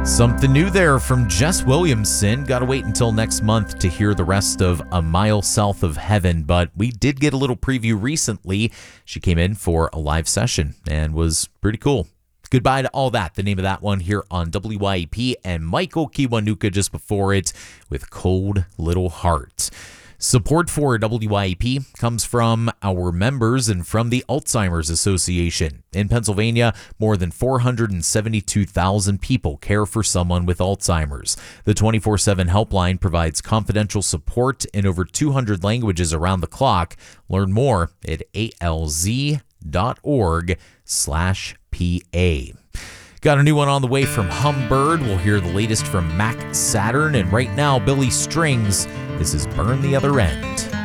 Something new there from Jess Williamson. Got to wait until next month to hear the rest of A Mile South of Heaven, but we did get a little preview recently. She came in for a live session and was pretty cool. Goodbye to All That, the name of that one here on WYAP, and Michael Kiwanuka just before it with Cold Little Heart. Support for WYAP comes from our members and from the Alzheimer's Association. In Pennsylvania, more than 472,000 people care for someone with Alzheimer's. The 24/7 helpline provides confidential support in over 200 languages around the clock. Learn more at alz.org/PA. Got a new one on the way from Humbird. We'll hear the latest from Mac Saturn. And right now, Billy Strings. This is Burn the Other End.